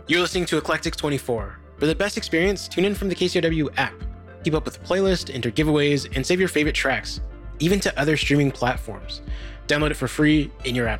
You're listening to Eclectic 24. For the best experience, tune in from the KCRW app. Keep up with the playlist, enter giveaways, and save your favorite tracks, even to other streaming platforms. Download it for free in your app